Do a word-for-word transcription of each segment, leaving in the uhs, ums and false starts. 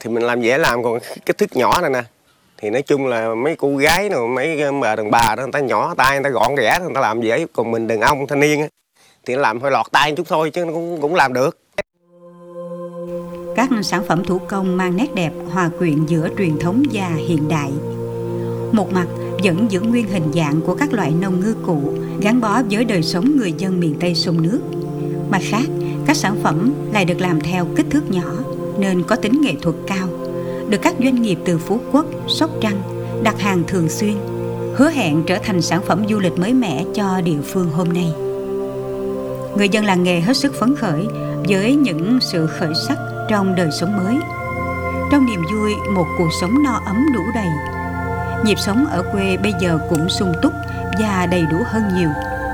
thì mình làm dễ làm, còn cái thước nhỏ này nè thì nói chung là mấy cô gái rồi mấy bà đàn bà đó, người ta nhỏ tay, người ta gọn ghẽ, người ta làm dễ. Còn mình đàn ông thanh niên á thì nó làm hơi lọt tay chút thôi chứ nó cũng cũng làm được. Các sản phẩm thủ công mang nét đẹp hòa quyện giữa truyền thống và hiện đại. Một mặt vẫn giữ nguyên hình dạng của các loại nông ngư cụ gắn bó với đời sống người dân miền Tây sông nước. Mặt khác, các sản phẩm lại được làm theo kích thước nhỏ nên có tính nghệ thuật cao, được các doanh nghiệp từ Phú Quốc, Sóc Trăng đặt hàng thường xuyên, hứa hẹn trở thành sản phẩm du lịch mới mẻ cho địa phương hôm nay. Người dân làng nghề hết sức phấn khởi với những sự khởi sắc trong đời sống mới. Trong niềm vui một cuộc sống no ấm đủ đầy, nhịp sống ở quê bây giờ cũng sung túc và đầy đủ hơn nhiều.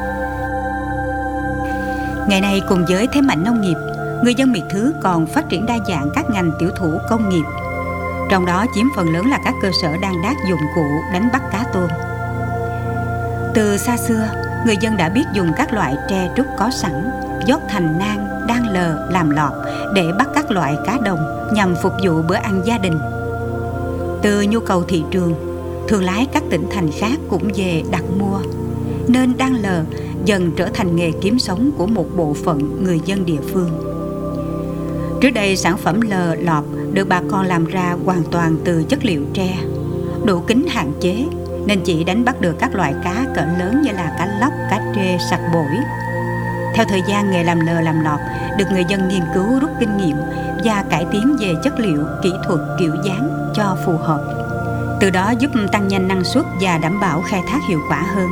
Ngày nay cùng với thế mạnh nông nghiệp, người dân Miệt Thứ còn phát triển đa dạng các ngành tiểu thủ công nghiệp. Trong đó chiếm phần lớn là các cơ sở đan đác dụng cụ đánh bắt cá tôm. Từ xa xưa, người dân đã biết dùng các loại tre trúc có sẵn, dót thành nang, đan lờ, làm lọt để bắt các loại cá đồng nhằm phục vụ bữa ăn gia đình. Từ nhu cầu thị trường, thương lái các tỉnh thành khác cũng về đặt mua, nên đan lờ dần trở thành nghề kiếm sống của một bộ phận người dân địa phương. Trước đây sản phẩm lờ lọt được bà con làm ra hoàn toàn từ chất liệu tre, độ kính hạn chế nên chỉ đánh bắt được các loại cá cỡ lớn như là cá lóc, cá trê, sặc bổi. Theo thời gian, nghề làm lờ làm lọt được người dân nghiên cứu rút kinh nghiệm và cải tiến về chất liệu, kỹ thuật, kiểu dáng cho phù hợp. Từ đó giúp tăng nhanh năng suất và đảm bảo khai thác hiệu quả hơn.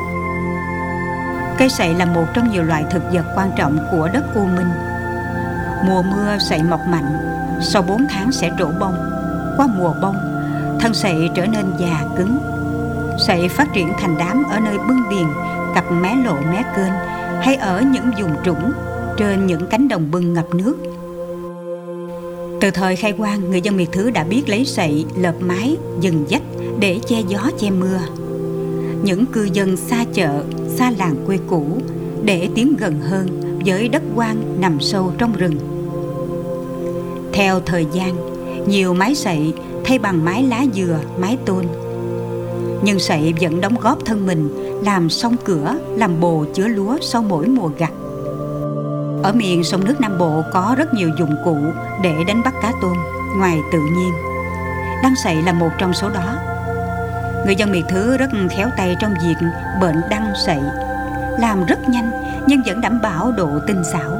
Cây sậy là một trong nhiều loại thực vật quan trọng của đất U Minh. Mùa mưa sậy mọc mạnh, sau bốn tháng sẽ trổ bông. Qua mùa bông, thân sậy trở nên già cứng. Sậy phát triển thành đám ở nơi bưng điền, cặp mé lộ mé kênh hay ở những vùng trũng trên những cánh đồng bưng ngập nước. Từ thời khai hoang, người dân Miệt Thứ đã biết lấy sậy lợp mái, dừng dách để che gió che mưa. Những cư dân xa chợ, xa làng quê cũ để tiến gần hơn với đất hoang nằm sâu trong rừng. Theo thời gian, nhiều mái sậy thay bằng mái lá dừa, mái tôn. Nhưng sậy vẫn đóng góp thân mình làm song cửa, làm bồ chứa lúa sau mỗi mùa gặt. Ở miền sông nước Nam Bộ có rất nhiều dụng cụ để đánh bắt cá tôm ngoài tự nhiên. Đăng sậy là một trong số đó. Người dân Miệt Thứ rất khéo tay trong việc bệnh đăng sậy, làm rất nhanh nhưng vẫn đảm bảo độ tinh xảo.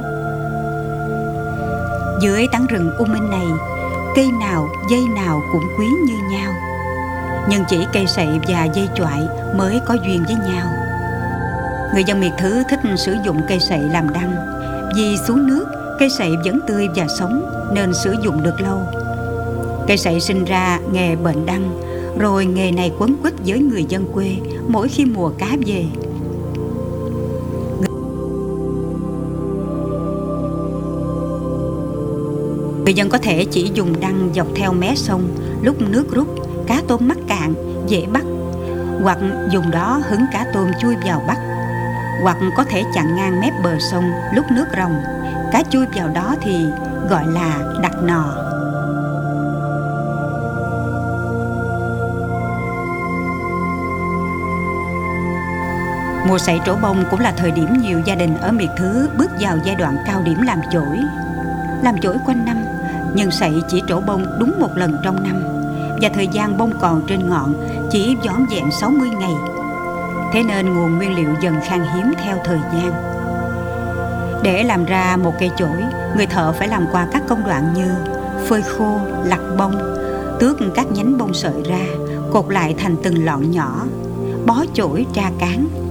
Dưới tán rừng U Minh này, cây nào dây nào cũng quý như nhau, nhưng chỉ cây sậy và dây choại mới có duyên với nhau. Người dân Miệt Thứ thích sử dụng cây sậy làm đăng, vì xuống nước cây sậy vẫn tươi và sống nên sử dụng được lâu. Cây sậy sinh ra nghề bệnh đăng, rồi nghề này quấn quýt với người dân quê mỗi khi mùa cá về. Người dân có thể chỉ dùng đăng dọc theo mé sông, lúc nước rút, cá tôm mắc cạn, dễ bắt, hoặc dùng đó hứng cá tôm chui vào bắt, hoặc có thể chặn ngang mép bờ sông lúc nước ròng, cá chui vào đó thì gọi là đặt nò. Mùa sậy trổ bông cũng là thời điểm nhiều gia đình ở Miệt Thứ bước vào giai đoạn cao điểm làm chổi. Làm chổi quanh năm, nhưng sậy chỉ trổ bông đúng một lần trong năm, và thời gian bông còn trên ngọn chỉ vỏn vẹn sáu mươi ngày. Thế nên nguồn nguyên liệu dần khan hiếm theo thời gian. Để làm ra một cây chổi, người thợ phải làm qua các công đoạn như phơi khô, lặt bông, tước các nhánh bông sợi ra, cột lại thành từng lọn nhỏ, bó chổi tra cán.